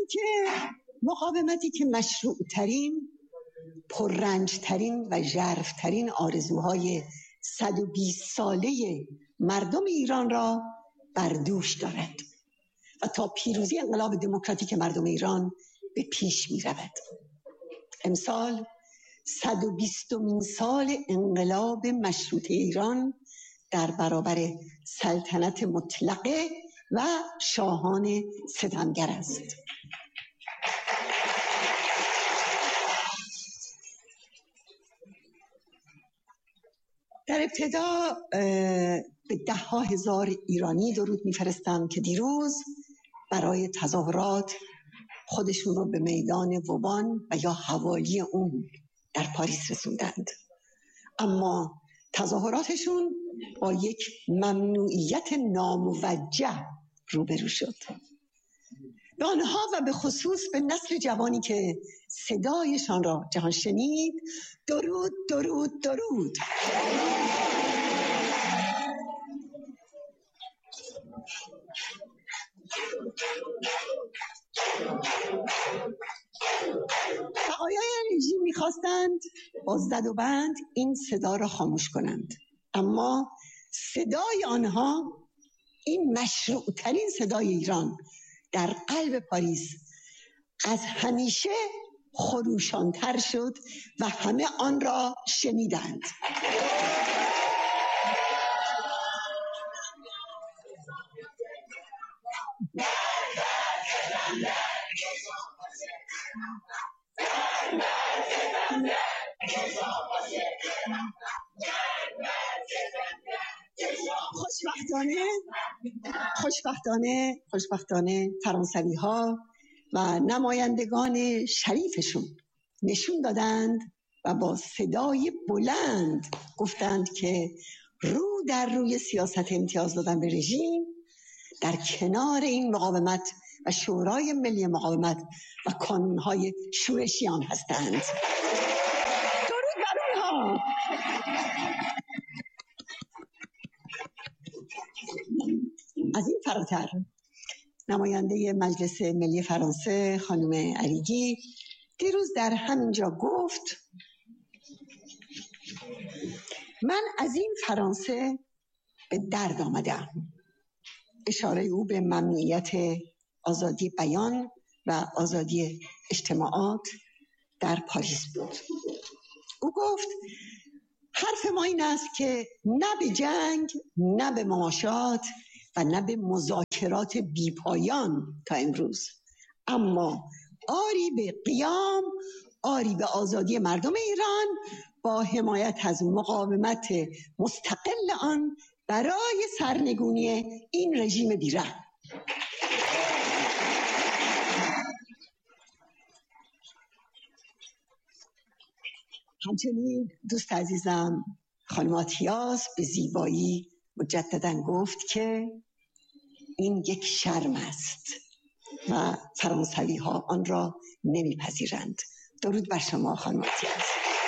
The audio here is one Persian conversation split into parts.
مقاومتی که مشروع ترین، پررنج ترین و ژرف ترین آرزوهای 120 ساله مردم ایران را بر دوش دارد و تا پیروزی انقلاب دموکراتیک مردم ایران به پیش می رود. امسال 120مین سال انقلاب مشروطه ایران در برابر سلطنت مطلقه و شاهان ستمگر است. در ابتدا به 10,000 ایرانی درود میفرستم که دیروز برای تظاهرات خودشون رو به میدان ووبان و یا حوالی اون در پاریس رسوندند، اما تظاهراتشون با یک ممنوعیت ناموجه روبرو شد. به آنها و به خصوص به نسل جوانی که صدایشان را جهان شنید درود درود درود. بقایای رژیم میخواستند با زد و بند این صدا را خاموش کنند، اما صدای آنها، این مشروع ترین صدای ایران در قلب پاریس، از همیشه خروشانتر شد و همه آن را شنیدند. خوشبختانه فرانسوی ها و نمایندگان شریفشون نشون دادند و با صدای بلند گفتند که رو در روی سیاست امتیاز دادن به رژیم در کنار این مقاومت و شورای ملی مقاومت و کانونهای شورشیان هستند. درود بر اونها. از این فراتر نماینده مجلس ملی فرانسه خانم اریگی دیروز در همینجا گفت من از این فرانسه به درد آمدم. اشاره او به ممنوعیت آزادی بیان و آزادی اجتماعات در پاریس بود. او گفت حرف ما این است که نه به جنگ، نه به مماشات و نه به مذاکرات بیپایان تا امروز، اما آری به قیام، آری به آزادی مردم ایران با حمایت از مقاومت مستقل آن برای سرنگونی این رژیم بی‌رحم. همچنین دوست عزیزم خانم آتیاس به زیبایی مجدداً گفت که این یک شرم است و فرانسوی ها آن را نمیپذیرند. درود بر شما خانم آتیاس.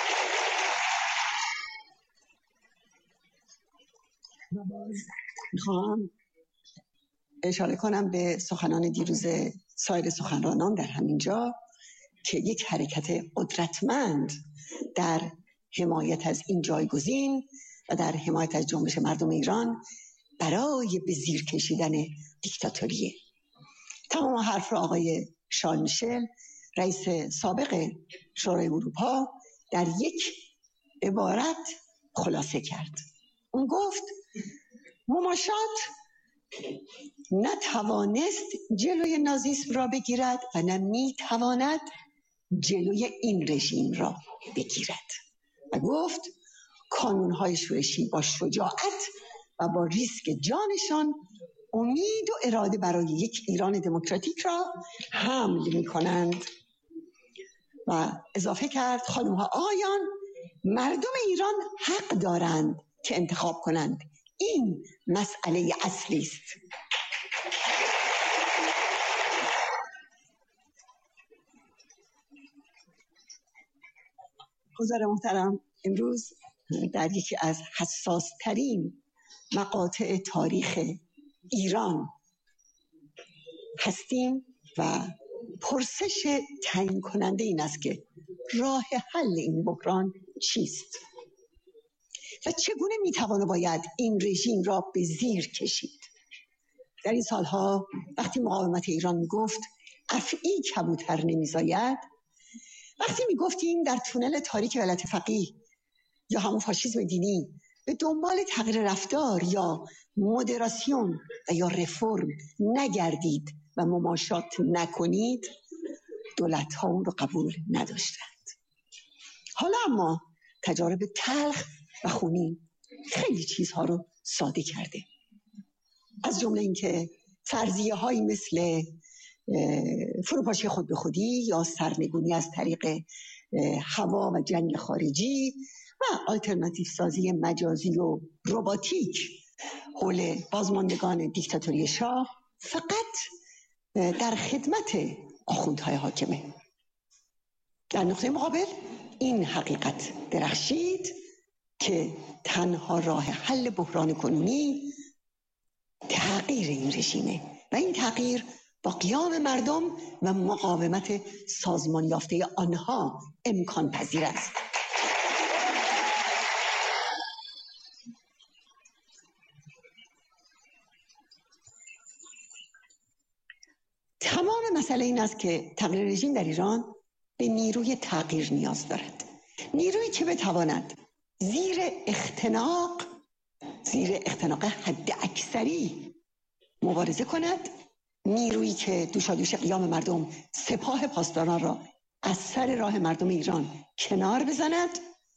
میخوام اشاره کنم به سخنان دیروز سایر سخنرانان در همینجا که یک حرکت قدرتمند در حمایت از این جایگزین و در حمایت از جنبش مردم ایران برای به زیر کشیدن دیکتاتوریه. تمام حرف را آقای شارل میشل رئیس سابق شورای اروپا در یک عبارت خلاصه کرد. اون گفت مماشات نتوانست جلوی نازیسم را بگیرد و نه میتواند جلوی این رژیم را بگیرد و گفت کانونهای شورشی با شجاعت و با ریسک جانشان امید و اراده برای یک ایران دموکراتیک را حمل می کنند. و اضافه کرد خانم‌ها آقایان، مردم ایران حق دارند که انتخاب کنند. این مسئله اصلی است. حضار محترم، امروز در یکی از حساس‌ترین مقاطع تاریخ ایران هستیم و پرسش تعیین کننده این است که راه حل این بحران چیست و چگونه میتوان و باید این رژیم را به زیر کشید. در این سالها وقتی مقاومت ایران میگفت افعی کبوتر نمیزاید، وقتی میگفتیم در تونل تاریک ولایت فقیه یا همون فاشیسم دینی به دنبال تغییر رفتار یا مدراسیون و یا رفرم نگردید و مماشات نکنید، دولت ها اون رو قبول نداشتند. حالا اما تجارب تلخ و خونین خیلی چیزها رو ساده کرده، از جمله اینکه فرضیه هایی مثل فروپاشی خود به خودی یا سرنگونی از طریق هوا و جنگ خارجی و آلترناتیو سازی مجازی و رباتیک حول بازماندگان دیکتاتوری شاه فقط در خدمت آخوندهای حاکمه. در نقطه مقابل این حقیقت درخشید که تنها راه حل بحران کنونی تغییر این رژیمه و این تغییر با قیام مردم و مقاومت سازمان یافته آنها امکان پذیر است. تمام مسئله این است که تغییر رژیم در ایران به نیروی تغییر نیاز دارد، نیرویی که بتواند زیر اختناق حد اکثری مبارزه کند، نیرویی که دوشادوش قیام مردم سپاه پاسداران را از سر راه مردم ایران کنار بزند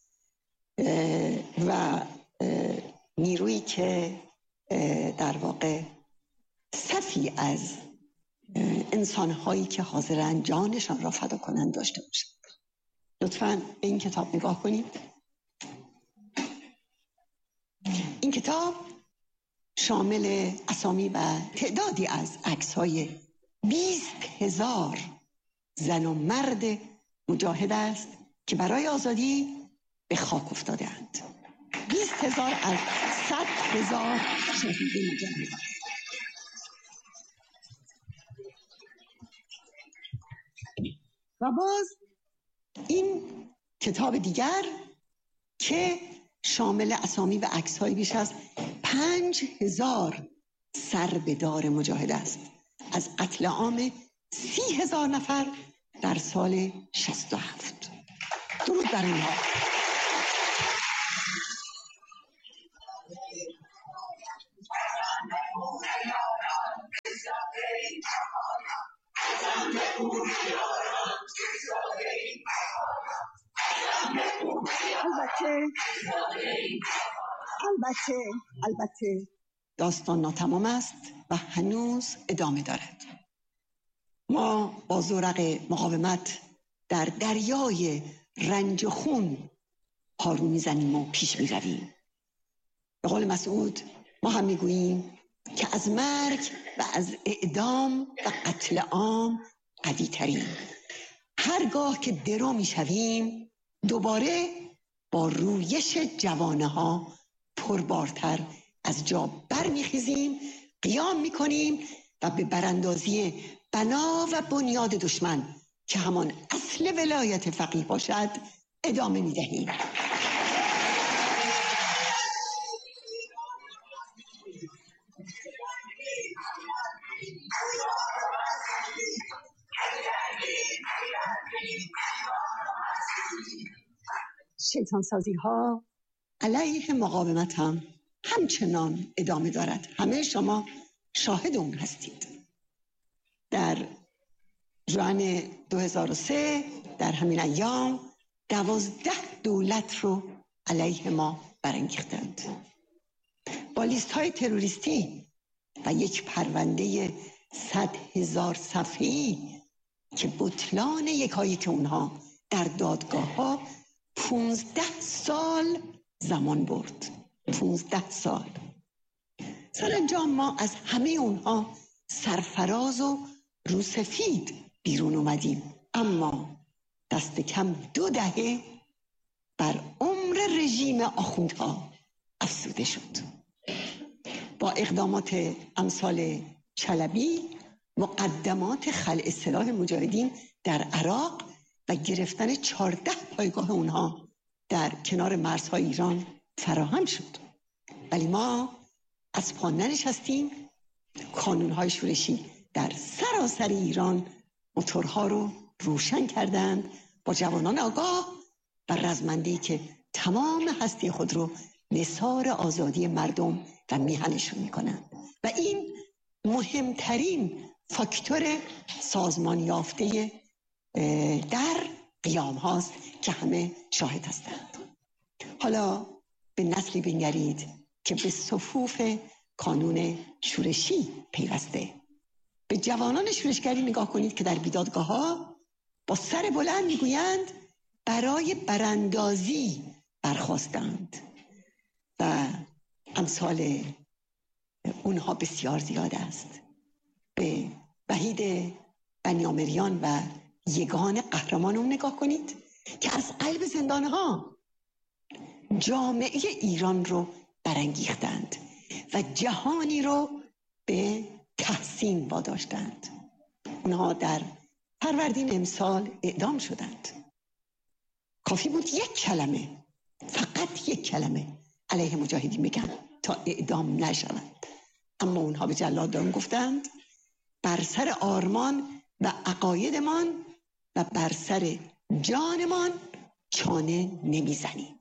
و نیرویی که در واقع صفی از انسان‌هایی که حاضرن جانشان را فدا کنند داشته باشند. لطفاً به این کتاب نگاه کنید. این کتاب شامل اسامی و تعدادی از عکس‌های 20,000 زن و مرد مجاهد است که برای آزادی به خاک افتاده‌اند. 20,000 از 100,000 شهید مجاهد. و باز این کتاب دیگر که شامل اسامی و عکس‌های بیش از 5,000 سربدار مجاهد است از قتل عام 30,000 نفر در سال 67. درود بر اینها. البته داستان ناتمام است و هنوز ادامه دارد. ما با زورق مقاومت در دریای رنج و خون پارو میزنیم و پیش میرویم. به قول مسعود ما هم میگوییم که از مرگ و از اعدام و قتل عام قوی تریم. هرگاه که درو میشویم دوباره با رویش جوانه ها پربارتر از جا برمیخیزیم، قیام میکنیم و به براندازی بنا و بنیاد دشمن که همان اصل ولایت فقیه باشد ادامه میدهیم. شیطان سازی ها علیه مقاومت هم همچنان ادامه دارد. همه شما شاهد اون هستید. در ژوئن 2003 در همین ایام 12 دولت رو علیه ما برانگیختند با لیست های تروریستی و یک پرونده 100,000 صفحه‌ای که بطلان یکایک اونها در دادگاه ها 15 سال زمان برد. 15 سال. سرانجام ما از همه اونها سرفراز و روسفید بیرون اومدیم، اما دست کم 2 دهه بر عمر رژیم آخوندها افزوده شد. با اقدامات امثال چلبی مقدمات خلع سلاح مجاهدین در عراق و گرفتن 14 پایگاه اونها در کنار مرزهای ایران فراهم شد. ولی ما از پا ننشستیم. کانونهای شورشی در سراسر ایران موتورها رو روشن کردند با جوانان آگاه و رزمنده‌ای که تمام هستی خود رو نثار آزادی مردم و میهنشون میکنند و این مهمترین فاکتور سازمان یافته در قیام هاست که همه شاهد هستند. حالا به نسلی بنگرید که به صفوف کانون شورشی پیوسته. به جوانان شورشگری نگاه کنید که در بیدادگاه ها با سر بلند میگویند برای براندازی برخاستند و امثال اونها بسیار زیاد است. به وحید بنیامریان و یگان قهرمان اون نگاه کنید که از قلب زندانها جامعه ایران رو برانگیختند و جهانی رو به تحسین واداشتند. اونها در فروردین امسال اعدام شدند. کافی بود یک کلمه، فقط یک کلمه علیه مجاهدین بگن تا اعدام نشوند، اما اونها به جلادان گفتند بر سر آرمان و عقایدمان و بر سر جانمان چانه نمیزنیم.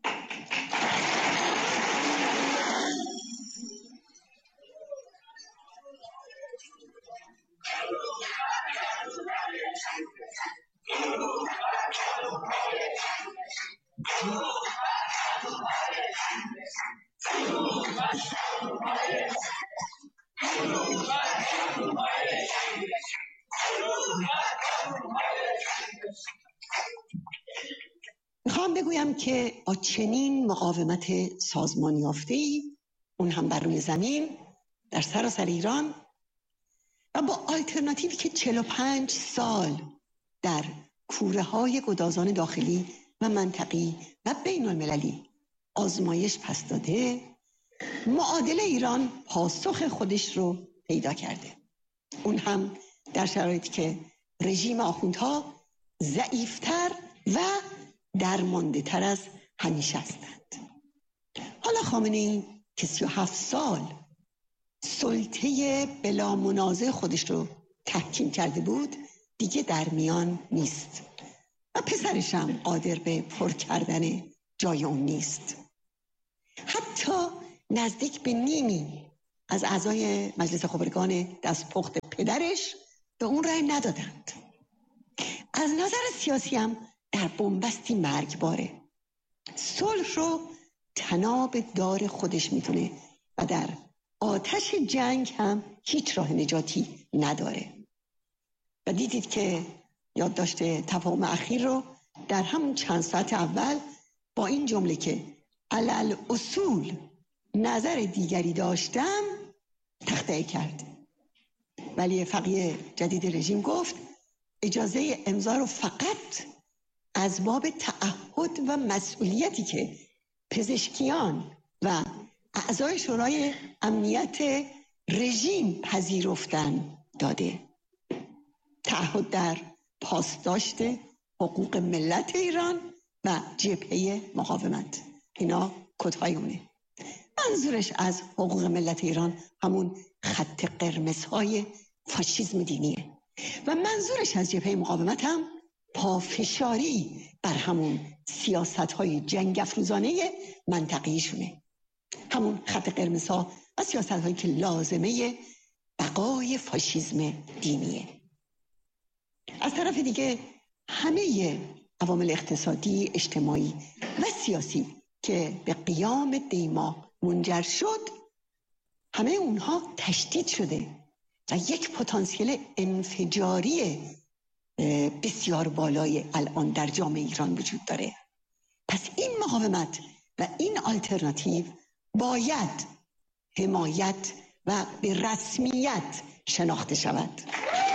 میخوام بگویم که با چنین مقاومت سازمان یافته‌ای، اون هم بر روی زمین در سراسر ایران، و با آلترناتیوی که 45 سال در کوره های گدازان داخلی و منطقی و بین المللی آزمایش پس داده، معادله ایران پاسخ خودش رو پیدا کرده. اون هم در شرایطی که رژیم آخوندها ضعیفتر و درمانده تر از همیشه هستند. حالا خامنه‌ای که 37 سال سلطه بلا منازع خودش رو تحکیم کرده بود دیگه در میان نیست و پسرش هم قادر به پر کردن جای اون نیست. حتی نزدیک به نیمی از اعضای مجلس خبرگان دستپخت پدرش به اون رأی ندادند. از نظر سیاسی هم در بنبستی مرگباره. صلح رو تناب دار خودش میتونه و در آتش جنگ هم هیچ راه نجاتی نداره. و دیدید که یادداشت تفاهم اخیر رو در همون چند ساعت اول با این جمله که علل اصول نظر دیگری داشتم تخطئه کرد. ولی فقیه جدید رژیم گفت اجازه امضا رو فقط از باب تعهد و مسئولیتی که پزشکیان و اعضای شورای امنیت رژیم پذیرفتن داده. تعهد در پاسداشت حقوق ملت ایران و جبهه مقاومت. اینا کدهای اونه. منظورش از حقوق ملت ایران همون خط قرمزهای فاشیسم دینیه و منظورش از جبهه مقاومت هم پافشاری بر همون سیاست‌های جنگ افروزانه منطقیشونه، همون خط قرمزها و سیاست‌هایی که لازمه بقای فاشیسم دینیه. از طرف دیگه همه عوامل اقتصادی، اجتماعی و سیاسی که به قیام دیما منجر شد، همه اونها تشدید شده و یک پتانسیل انفجاری بسیار بالای الان در جامعه ایران وجود داره. پس این مقاومت و این آلترناتیو باید حمایت و به رسمیت شناخته شود.